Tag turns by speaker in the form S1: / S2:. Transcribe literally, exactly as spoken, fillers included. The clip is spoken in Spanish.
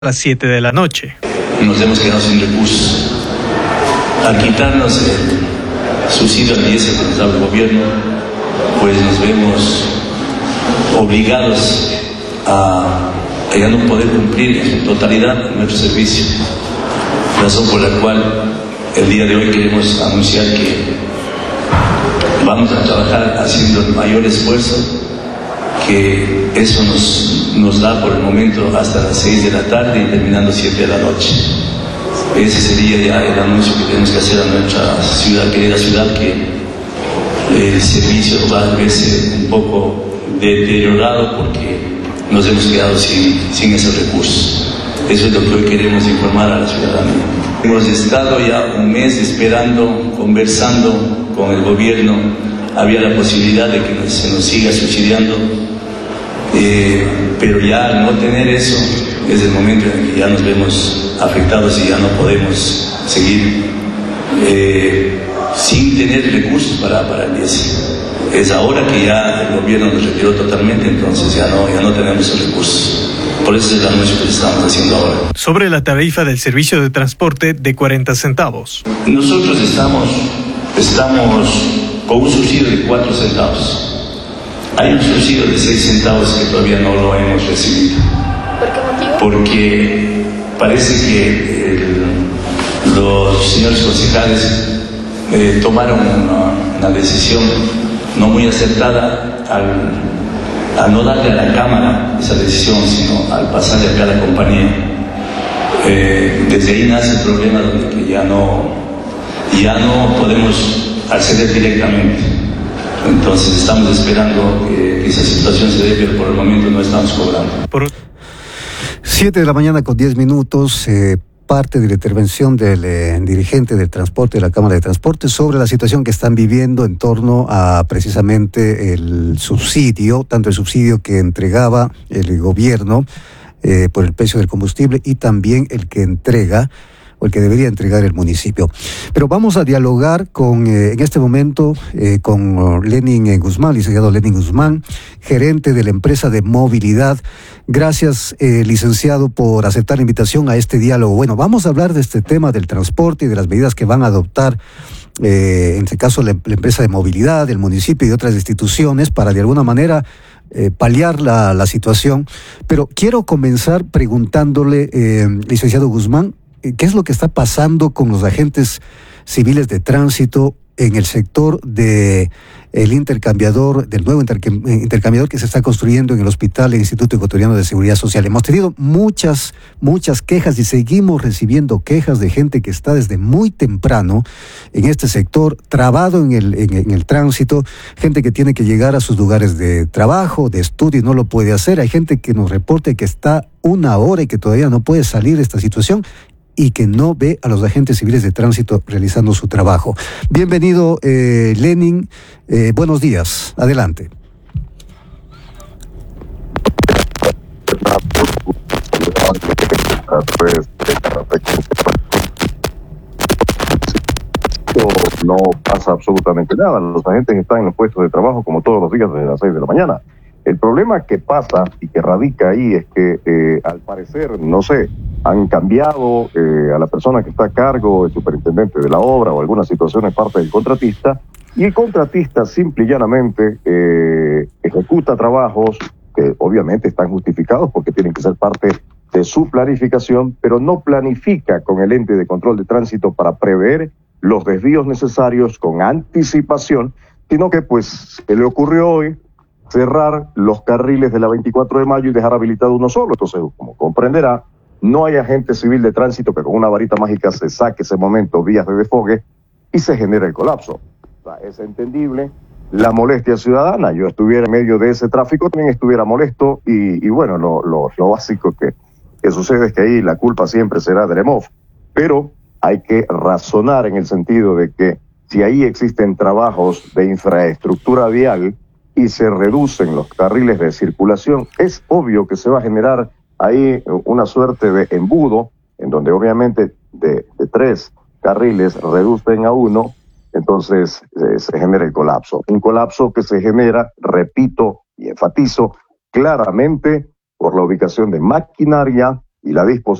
S1: a las siete de la noche.
S2: Nos hemos quedado sin recursos. Al quitarnos el subsidio al diésel que nos da el gobierno, pues nos vemos obligados a, a ya no poder cumplir en su totalidad nuestro servicio. Razón por la cual el día de hoy queremos anunciar que vamos a trabajar haciendo el mayor esfuerzo, que eso nos, nos da por el momento hasta las seis de la tarde y terminando siete de la noche. Ese sería ya el anuncio que tenemos que hacer a nuestra ciudad, querida ciudad, que el servicio va a verse un poco deteriorado porque nos hemos quedado sin, sin esos recursos. Eso es lo que hoy queremos informar a la ciudadanía. Hemos estado ya un mes esperando, conversando con el gobierno. Había la posibilidad de que se nos siga subsidiando, eh, pero ya al no tener eso, es el momento en que ya nos vemos afectados y ya no podemos seguir eh, sin tener recursos para, para el diésel. Es ahora que ya el gobierno nos retiró totalmente, entonces ya no, ya no tenemos esos recursos. Por eso es el anuncio que estamos haciendo ahora.
S1: Sobre la tarifa del servicio de transporte de cuarenta centavos.
S2: Nosotros estamos, estamos con un subsidio de cuatro centavos. Hay un subsidio de seis centavos que todavía no lo hemos recibido.
S3: ¿Por qué motivo?
S2: Porque parece que el, los señores concejales eh, tomaron una, una decisión no muy acertada al, al no darle a la Cámara esa decisión, sino al pasarle acá a la compañía. Eh, desde ahí nace el problema donde que ya no, ya no podemos acceder directamente. Entonces estamos esperando que esa situación se dé, pero por el momento no estamos cobrando. Por...
S4: Siete de la mañana con diez minutos, eh, parte de la intervención del eh, dirigente del transporte de la Cámara de Transporte sobre la situación que están viviendo en torno a precisamente el subsidio, tanto el subsidio que entregaba el gobierno eh, por el precio del combustible y también el que entrega o el que debería entregar el municipio. Pero vamos a dialogar con, eh, en este momento eh, con uh, Lenin eh, Guzmán, licenciado Lenin Guzmán, gerente de la empresa de movilidad. Gracias, eh, licenciado, por aceptar la invitación a este diálogo. Bueno, vamos a hablar de este tema del transporte y de las medidas que van a adoptar, eh, en este caso, la, la empresa de movilidad, el municipio y otras instituciones para, de alguna manera, eh, paliar la, la situación. Pero quiero comenzar preguntándole, eh, licenciado Guzmán, ¿qué es lo que está pasando con los agentes civiles de tránsito en el sector de el intercambiador, del nuevo intercambiador que se está construyendo en el hospital del Instituto Ecuatoriano de Seguridad Social? Hemos tenido muchas, muchas quejas y seguimos recibiendo quejas de gente que está desde muy temprano en este sector, trabado en el, en, en el tránsito, gente que tiene que llegar a sus lugares de trabajo, de estudio y no lo puede hacer. Hay gente que nos reporta que está una hora y que todavía no puede salir de esta situación y que no ve a los agentes civiles de tránsito realizando su trabajo. Bienvenido, eh, Lenin. Eh, buenos días. Adelante.
S5: No pasa absolutamente nada. Los agentes están en los puestos de trabajo como todos los días desde las seis de la mañana. El problema que pasa y que radica ahí es que, eh, al parecer, no sé, han cambiado eh, a la persona que está a cargo, el superintendente de la obra o alguna situación es parte del contratista, y el contratista simple y llanamente eh, ejecuta trabajos que obviamente están justificados porque tienen que ser parte de su planificación, pero no planifica con el ente de control de tránsito para prever los desvíos necesarios con anticipación, sino que pues se le ocurrió hoy cerrar los carriles de la veinticuatro de mayo y dejar habilitado uno solo. Entonces, como comprenderá, no hay agente civil de tránsito que con una varita mágica se saque ese momento, vías de desfogue, y se genera el colapso. O sea, es entendible la molestia ciudadana. Yo estuviera en medio de ese tráfico, también estuviera molesto, y, y bueno, lo, lo, lo básico que, que sucede es que ahí la culpa siempre será del E M O F. Pero hay que razonar en el sentido de que si ahí existen trabajos de infraestructura vial y se reducen los carriles de circulación, es obvio que se va a generar ahí una suerte de embudo, en donde obviamente de, de tres carriles reducen a uno, entonces eh, se genera el colapso. Un colapso que se genera, repito y enfatizo, claramente por la ubicación de maquinaria y la disposición